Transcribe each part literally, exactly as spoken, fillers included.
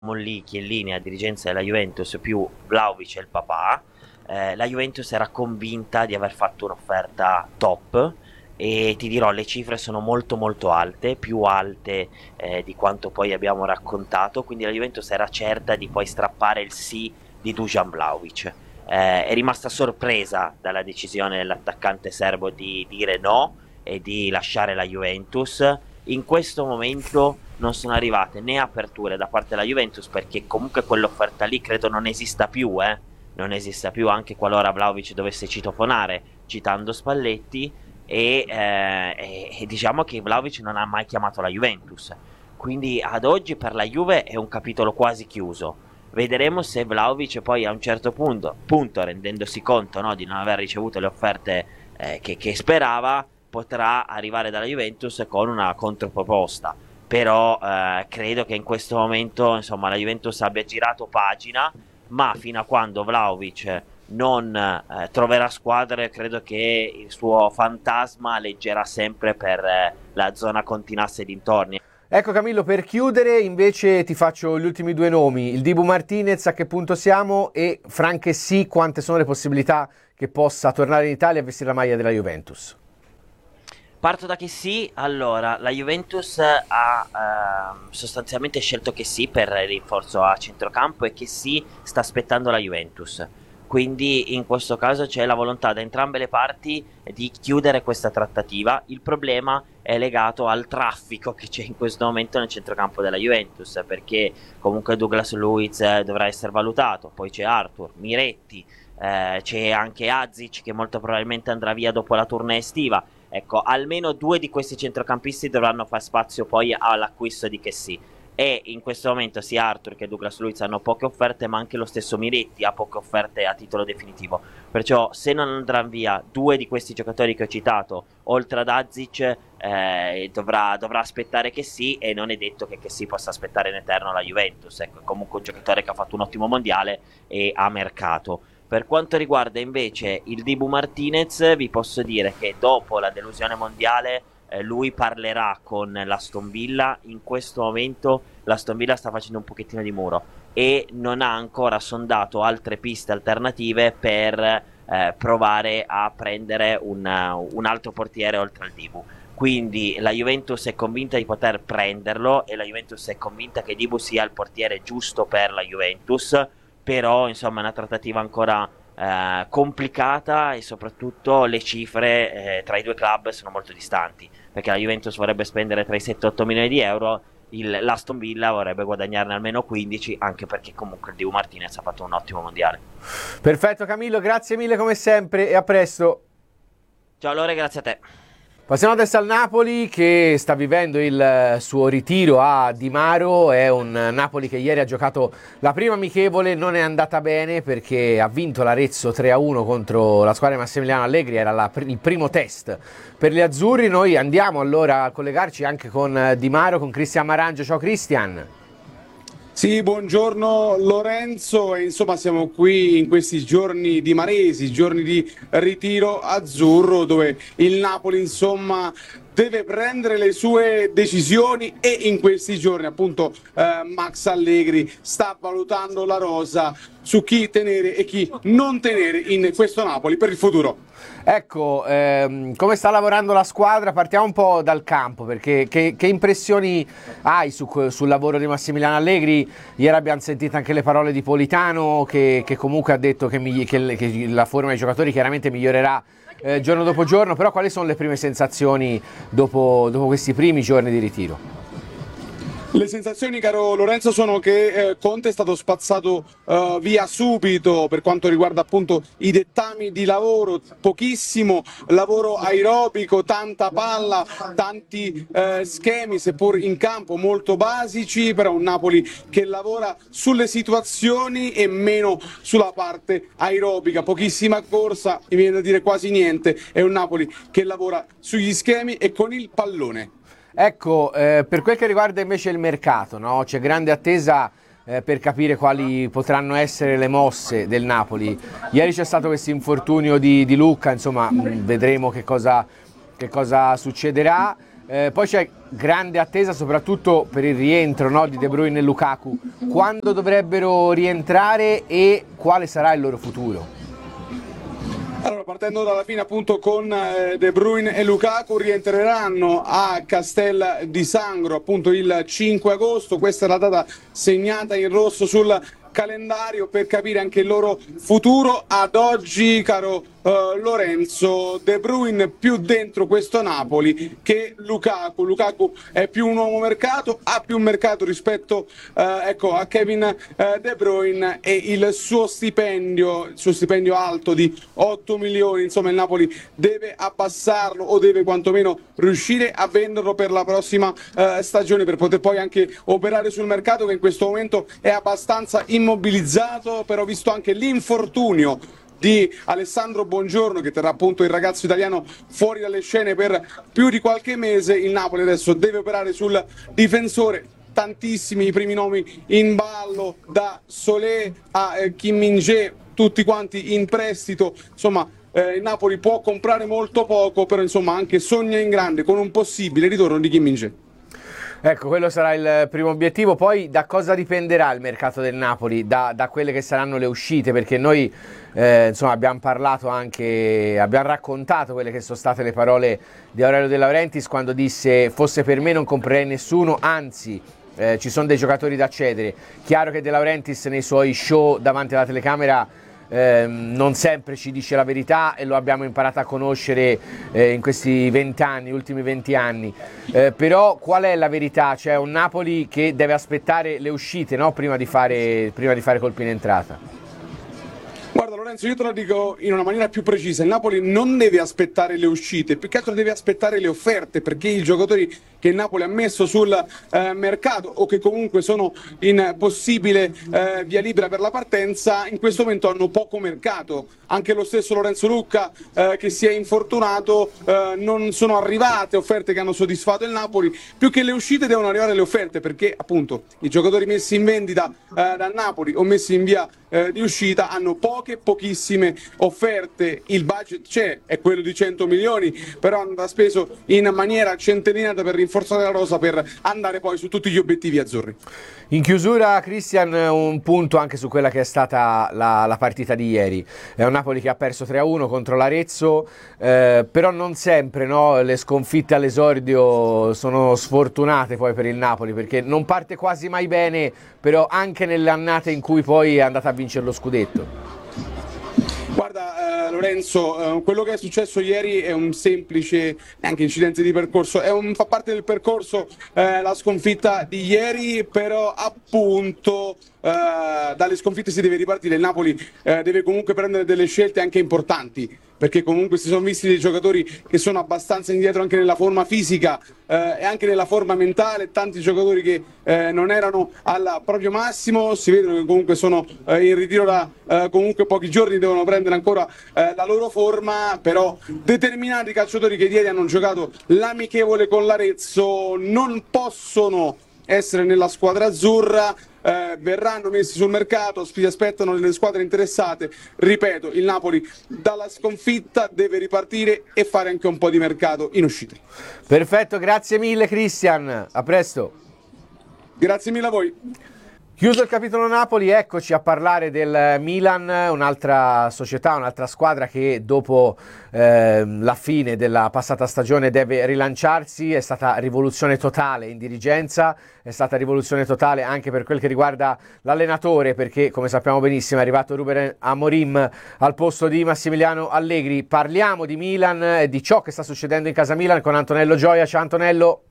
lì Chiellini a dirigenza della Juventus più Vlahovic e il papà, eh, la Juventus era convinta di aver fatto un'offerta top e ti dirò le cifre sono molto molto alte, più alte eh, di quanto poi abbiamo raccontato, quindi la Juventus era certa di poi strappare il sì di Dusan Vlahovic. Eh, è rimasta sorpresa dalla decisione dell'attaccante serbo di dire no e di lasciare la Juventus. In questo momento non sono arrivate né aperture da parte della Juventus, perché comunque quell'offerta lì credo non esista più, eh? Non esista più anche qualora Vlahovic dovesse citofonare, citando Spalletti, e, eh, e, e diciamo che Vlahovic non ha mai chiamato la Juventus, quindi ad oggi per la Juve è un capitolo quasi chiuso. Vedremo se Vlahovic poi a un certo punto, punto rendendosi conto, no, di non aver ricevuto le offerte eh, che, che sperava, potrà arrivare dalla Juventus con una controproposta. Però eh, credo che in questo momento insomma la Juventus abbia girato pagina, ma fino a quando Vlahovic non eh, troverà squadre credo che il suo fantasma leggerà sempre per eh, la zona Continasse e dintorni. Ecco Camillo, per chiudere invece ti faccio gli ultimi due nomi, il Dibu Martinez, a che punto siamo, e Franchessy, quante sono le possibilità che possa tornare in Italia a vestire la maglia della Juventus? Parto da che sì, allora la Juventus ha ehm, sostanzialmente scelto che sì per il rinforzo a centrocampo e che sì sta aspettando la Juventus, quindi in questo caso c'è la volontà da entrambe le parti di chiudere questa trattativa. Il problema è legato al traffico che c'è in questo momento nel centrocampo della Juventus, perché comunque Douglas Luiz dovrà essere valutato, poi c'è Arthur, Miretti, eh, c'è anche Azic che molto probabilmente andrà via dopo la tournée estiva. Ecco, almeno due di questi centrocampisti dovranno fare spazio poi all'acquisto di Kessie. E in questo momento sia Arthur che Douglas Luiz hanno poche offerte, ma anche lo stesso Miretti ha poche offerte a titolo definitivo. Perciò se non andranno via due di questi giocatori che ho citato, oltre ad Azic, eh, dovrà, dovrà aspettare Kessie, e non è detto che Kessie possa aspettare in eterno la Juventus. Ecco, è comunque un giocatore che ha fatto un ottimo mondiale e ha mercato. Per quanto riguarda invece il Dibu Martinez, vi posso dire che dopo la delusione mondiale eh, lui parlerà con l'Aston Villa. In questo momento l'Aston Villa sta facendo un pochettino di muro e non ha ancora sondato altre piste alternative per eh, provare a prendere una, un altro portiere oltre al Dibu. Quindi la Juventus è convinta di poter prenderlo e la Juventus è convinta che Dibu sia il portiere giusto per la Juventus. Però insomma è una trattativa ancora eh, complicata e soprattutto le cifre eh, tra i due club sono molto distanti, perché la Juventus vorrebbe spendere tra i sette e otto milioni di euro, il, l'Aston Villa vorrebbe guadagnarne almeno quindici, anche perché comunque il Dibu Martinez ha fatto un ottimo mondiale. Perfetto Camillo, grazie mille come sempre e a presto. Ciao Lore, grazie a te. Passiamo adesso al Napoli, che sta vivendo il suo ritiro a Di Maro. È un Napoli che ieri ha giocato la prima amichevole, non è andata bene perché ha vinto l'Arezzo tre a uno contro la squadra di Massimiliano Allegri, era la, il primo test per gli azzurri. Noi andiamo allora a collegarci anche con Di Maro, con Cristian Marangio. Ciao Cristian. Sì, buongiorno Lorenzo, e insomma siamo qui in questi giorni di maresi, giorni di ritiro azzurro, dove il Napoli insomma deve prendere le sue decisioni, e in questi giorni appunto eh, Max Allegri sta valutando la rosa su chi tenere e chi non tenere in questo Napoli per il futuro. Ecco, ehm, come sta lavorando la squadra? Partiamo un po' dal campo, perché che, che impressioni hai su, sul lavoro di Massimiliano Allegri? Ieri abbiamo sentito anche le parole di Politano che, che comunque ha detto che, mi, che, che la forma dei giocatori chiaramente migliorerà eh, giorno dopo giorno, però quali sono le prime sensazioni dopo, dopo questi primi giorni di ritiro? Le sensazioni, caro Lorenzo, sono che eh, Conte è stato spazzato eh, via subito per quanto riguarda appunto i dettami di lavoro, pochissimo lavoro aerobico, tanta palla, tanti eh, schemi seppur in campo molto basici, però un Napoli che lavora sulle situazioni e meno sulla parte aerobica, pochissima corsa, mi viene da dire quasi niente. È un Napoli che lavora sugli schemi e con il pallone. Ecco, eh, per quel che riguarda invece il mercato, no? C'è grande attesa eh, per capire quali potranno essere le mosse del Napoli. Ieri c'è stato questo infortunio di, di Lucca, insomma mh, vedremo che cosa, che cosa succederà. Eh, poi c'è grande attesa soprattutto per il rientro, no, di De Bruyne e Lukaku. Quando dovrebbero rientrare e quale sarà il loro futuro? Allora, partendo dalla fine appunto con eh, De Bruyne e Lukaku rientreranno a Castel di Sangro appunto il cinque agosto, questa è la data segnata in rosso sul calendario per capire anche il loro futuro. Ad oggi, caro Uh, Lorenzo, De Bruyne più dentro questo Napoli che Lukaku. Lukaku è più un uomo mercato, ha più mercato rispetto uh, ecco, a Kevin uh, De Bruyne, e il suo stipendio, il suo stipendio alto di otto milioni, insomma il Napoli deve abbassarlo o deve quantomeno riuscire a venderlo per la prossima uh, stagione per poter poi anche operare sul mercato, che in questo momento è abbastanza immobilizzato, però visto anche l'infortunio di Alessandro Buongiorno, che terrà appunto il ragazzo italiano fuori dalle scene per più di qualche mese, il Napoli adesso deve operare sul difensore. Tantissimi i primi nomi in ballo, da Solé a eh, Kim Min-jae, tutti quanti in prestito, insomma eh, il Napoli può comprare molto poco, però insomma anche sogna in grande con un possibile ritorno di Kim Min-jae. Ecco, quello sarà il primo obiettivo. Poi da cosa dipenderà il mercato del Napoli? Da, da quelle che saranno le uscite, perché noi eh, insomma abbiamo parlato anche, abbiamo raccontato quelle che sono state le parole di Aurelio De Laurentiis quando disse: fosse per me non comprerei nessuno, anzi eh, ci sono dei giocatori da cedere. Chiaro che De Laurentiis nei suoi show davanti alla telecamera Eh, non sempre ci dice la verità, e lo abbiamo imparato a conoscere eh, in questi vent'anni, ultimi venti anni. Eh, però qual è la verità? C'è un Napoli che deve aspettare le uscite, no? prima, di fare, prima di fare colpi in entrata. Guarda Lorenzo, io te lo dico in una maniera più precisa: il Napoli non deve aspettare le uscite, più che altro deve aspettare le offerte, perché i giocatori che il Napoli ha messo sul eh, mercato o che comunque sono in possibile eh, via libera per la partenza in questo momento hanno poco mercato. Anche lo stesso Lorenzo Lucca eh, che si è infortunato, eh, non sono arrivate offerte che hanno soddisfatto il Napoli. Più che le uscite devono arrivare le offerte, perché appunto i giocatori messi in vendita eh, dal Napoli o messi in via eh, di uscita hanno poche, pochissime offerte. Il budget c'è, è quello di cento milioni, però andrà speso in maniera centellinata per rinforzare la rosa, per andare poi su tutti gli obiettivi azzurri. In chiusura, Christian, un punto anche su quella che è stata la, la partita di ieri. È un Napoli che ha perso tre a uno contro l'Arezzo, eh, però non sempre, no, le sconfitte all'esordio sono sfortunate poi per il Napoli, perché non parte quasi mai bene, però anche nelle annate in cui poi è andata a vincere lo scudetto. Guarda eh, Lorenzo, eh, quello che è successo ieri è un semplice, neanche incidente di percorso, è un, fa parte del percorso eh, la sconfitta di ieri, però appunto eh, dalle sconfitte si deve ripartire. Il Napoli eh, deve comunque prendere delle scelte anche importanti, perché comunque si sono visti dei giocatori che sono abbastanza indietro anche nella forma fisica eh, e anche nella forma mentale, tanti giocatori che eh, non erano al proprio massimo, si vedono che comunque sono eh, in ritiro da eh, comunque pochi giorni, devono prendere ancora eh, la loro forma, però determinati calciatori che ieri hanno giocato l'amichevole con l'Arezzo non possono essere nella squadra azzurra. Eh, verranno messi sul mercato, si aspettano le squadre interessate. Ripeto, il Napoli dalla sconfitta deve ripartire e fare anche un po' di mercato in uscita. Perfetto, grazie mille Christian, a presto. Grazie mille a voi. Chiuso il capitolo Napoli, eccoci a parlare del Milan, un'altra società, un'altra squadra che dopo eh, la fine della passata stagione deve rilanciarsi. È stata rivoluzione totale in dirigenza, è stata rivoluzione totale anche per quel che riguarda l'allenatore, perché come sappiamo benissimo è arrivato Ruben Amorim al posto di Massimiliano Allegri. Parliamo di Milan e di ciò che sta succedendo in casa Milan con Antonello Gioia. Ciao Antonello.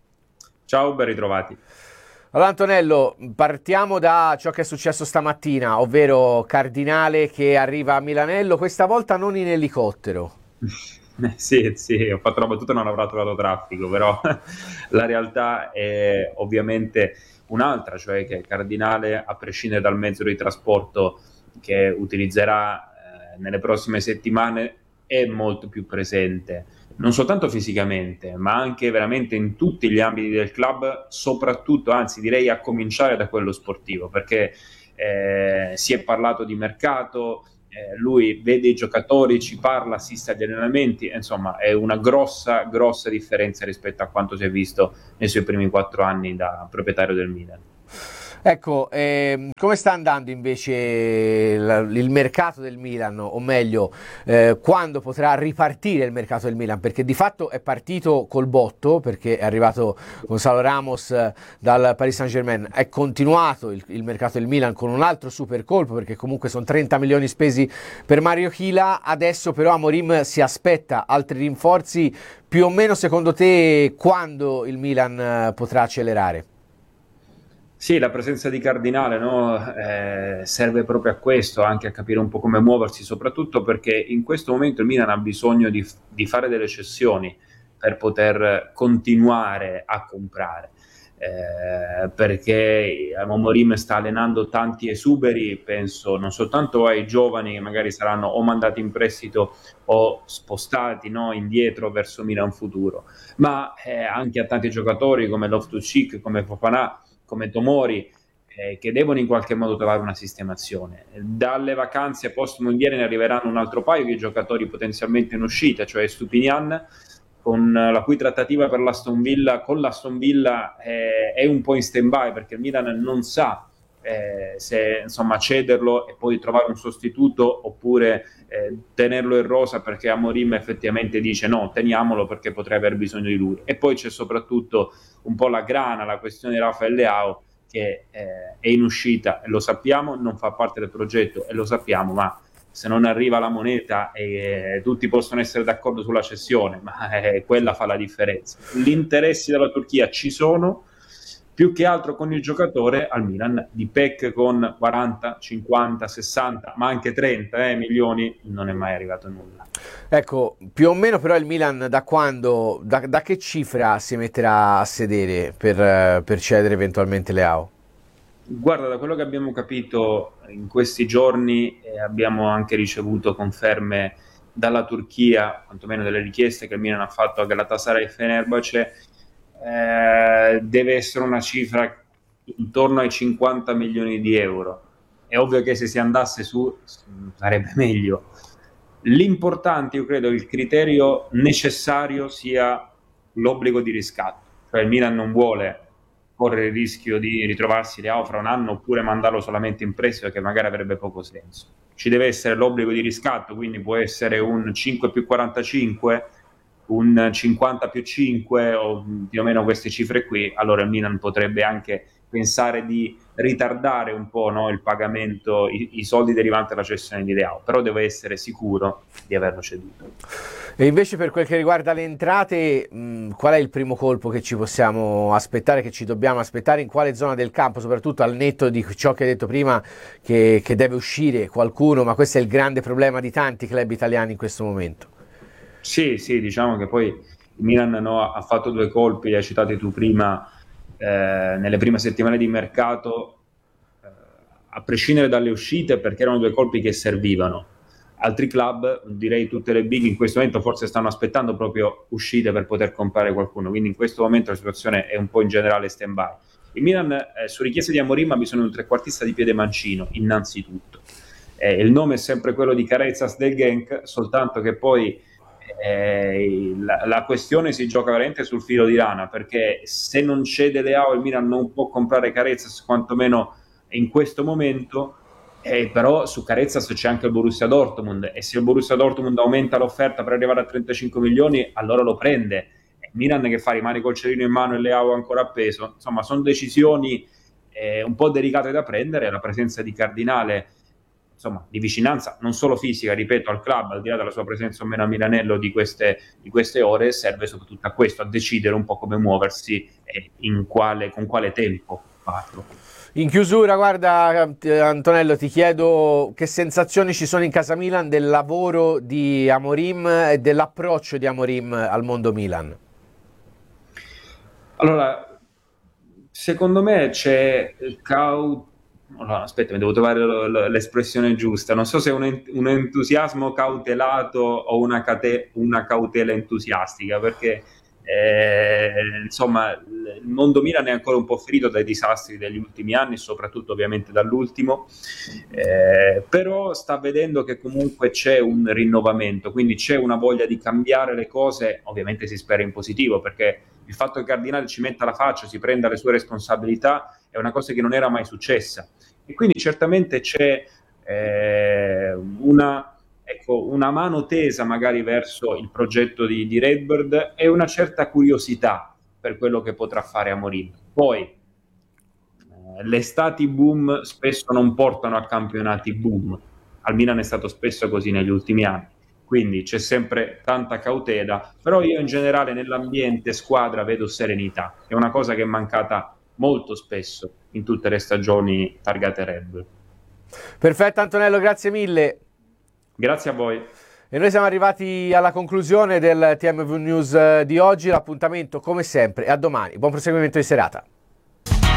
Ciao, ben ritrovati. Allora Antonello, partiamo da ciò che è successo stamattina, ovvero Cardinale che arriva a Milanello, questa volta non in elicottero. Eh, sì, sì, ho fatto la battuta, non avrà trovato traffico, però la realtà è ovviamente un'altra, cioè che Cardinale, a prescindere dal mezzo di trasporto che utilizzerà eh, nelle prossime settimane, è molto più presente. Non soltanto fisicamente, ma anche veramente in tutti gli ambiti del club, soprattutto, anzi direi a cominciare da quello sportivo, perché eh, si è parlato di mercato, eh, lui vede i giocatori, ci parla, assiste agli allenamenti, insomma è una grossa, grossa differenza rispetto a quanto si è visto nei suoi primi quattro anni da proprietario del Milan. Ecco, ehm, come sta andando invece la- il mercato del Milan, o meglio, eh, quando potrà ripartire il mercato del Milan? Perché di fatto è partito col botto, perché è arrivato Gonzalo Ramos eh, dal Paris Saint-Germain, è continuato il, il mercato del Milan con un altro super colpo, perché comunque sono trenta milioni spesi per Mario Chila, adesso però Amorim si aspetta altri rinforzi. Più o meno secondo te quando il Milan eh, potrà accelerare? Sì, la presenza di Cardinale, no, eh, serve proprio a questo, anche a capire un po' come muoversi, soprattutto perché in questo momento il Milan ha bisogno di, di fare delle cessioni per poter continuare a comprare, eh, perché Amorim sta allenando tanti esuberi, penso non soltanto ai giovani che magari saranno o mandati in prestito o spostati, no, indietro verso Milan futuro, ma eh, anche a tanti giocatori come Loftus-Cheek, come Fofana, come Tomori, eh, che devono in qualche modo trovare una sistemazione. Dalle vacanze post-mondiali ne arriveranno un altro paio di giocatori potenzialmente in uscita, cioè Stupinian, con la cui trattativa per l'Aston Villa, con l'Aston Villa eh, è un po' in stand-by, perché il Milan non sa eh, se insomma cederlo e poi trovare un sostituto, oppure eh, tenerlo in rosa, perché Amorim effettivamente dice no, teniamolo perché potrei aver bisogno di lui. E poi c'è soprattutto un po' la grana, la questione di Rafael Leao, che eh, è in uscita e lo sappiamo, non fa parte del progetto e lo sappiamo, ma se non arriva la moneta eh, tutti possono essere d'accordo sulla cessione, ma eh, quella fa la differenza. Gli interessi della Turchia ci sono, più che altro con il giocatore al Milan. Di Pec con quaranta, cinquanta, sessanta, ma anche trenta eh, milioni non è mai arrivato nulla. Ecco, più o meno però il Milan da quando, da, da che cifra si metterà a sedere per, eh, per cedere eventualmente Leao? Guarda, da quello che abbiamo capito in questi giorni eh, abbiamo anche ricevuto conferme dalla Turchia, quantomeno delle richieste che il Milan ha fatto a Galatasaray e Fenerbahce. Eh, deve essere una cifra intorno ai cinquanta milioni di euro. È ovvio che se si andasse su sarebbe meglio. L'importante, io credo, il criterio necessario sia l'obbligo di riscatto, cioè il Milan non vuole correre il rischio di ritrovarsi Leao fra un anno oppure mandarlo solamente in prestito, che magari avrebbe poco senso. Ci deve essere l'obbligo di riscatto, quindi può essere un cinque più quarantacinque, un cinquanta più cinque o più o meno queste cifre qui. Allora il Milan potrebbe anche pensare di ritardare un po', no, il pagamento, i, i soldi derivanti dalla cessione di Leao, però deve essere sicuro di averlo ceduto. E invece per quel che riguarda le entrate, mh, qual è il primo colpo che ci possiamo aspettare, che ci dobbiamo aspettare, in quale zona del campo, soprattutto al netto di ciò che hai detto prima, che, che deve uscire qualcuno, ma questo è il grande problema di tanti club italiani in questo momento. Sì, sì, diciamo che poi il Milan, no, ha fatto due colpi, li hai citati tu prima, eh, nelle prime settimane di mercato, eh, a prescindere dalle uscite, perché erano due colpi che servivano. Altri club, direi tutte le big, in questo momento forse stanno aspettando proprio uscite per poter comprare qualcuno, quindi in questo momento la situazione è un po' in generale stand-by. Il Milan, eh, su richiesta di Amorim, ha bisogno di un trequartista di piede mancino, innanzitutto. Eh, il nome è sempre quello di Carezas del Genk, soltanto che poi eh, la, la questione si gioca veramente sul filo di lana, perché se non cede Leao il Milan non può comprare Carezas, quantomeno in questo momento. Eh, però su Carezas c'è anche il Borussia Dortmund, e se il Borussia Dortmund aumenta l'offerta per arrivare a trentacinque milioni, allora lo prende. E Milan che fa, rimane col cerino in mano e Leao ancora appeso. Insomma, sono decisioni eh, un po' delicate da prendere. La presenza di Cardinale, insomma, di vicinanza non solo fisica, ripeto, al club, al di là della sua presenza o meno a Milanello di queste, di queste ore, serve soprattutto a questo, a decidere un po' come muoversi e in quale, con quale tempo farlo. In chiusura, guarda Antonello, ti chiedo che sensazioni ci sono in casa Milan del lavoro di Amorim e dell'approccio di Amorim al mondo Milan. Allora, secondo me c'è cau... allora, aspetta, mi devo trovare l'espressione giusta. Non so se è un, ent- un entusiasmo cautelato o una, cate- una cautela entusiastica, perché Eh, insomma, il mondo Milan è ancora un po' ferito dai disastri degli ultimi anni, soprattutto ovviamente dall'ultimo, eh, però sta vedendo che comunque c'è un rinnovamento, quindi c'è una voglia di cambiare le cose. Ovviamente si spera in positivo, perché il fatto che Cardinale ci metta la faccia, si prenda le sue responsabilità, è una cosa che non era mai successa, e quindi certamente c'è eh, una ecco, una mano tesa magari verso il progetto di, di Redbird, e una certa curiosità per quello che potrà fare Amorim. Poi eh, le estati boom spesso non portano a campionati boom. Al Milan è stato spesso così negli ultimi anni, quindi c'è sempre tanta cautela, però io in generale nell'ambiente squadra vedo serenità, che è una cosa che è mancata molto spesso in tutte le stagioni targate Redbird. Perfetto Antonello, grazie mille. Grazie a voi. E noi siamo arrivati alla conclusione del T M V News di oggi. L'appuntamento come sempre è a domani. Buon proseguimento di serata.